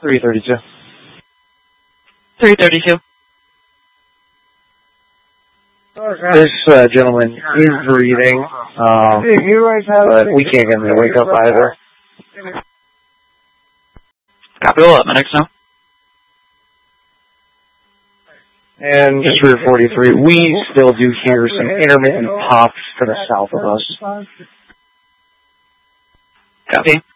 332. 332. This gentleman is breathing, but we can't get him to wake up either. Copy, we'll let medics know. And just for 43, we still do hear some intermittent pops to the south of us. Copy.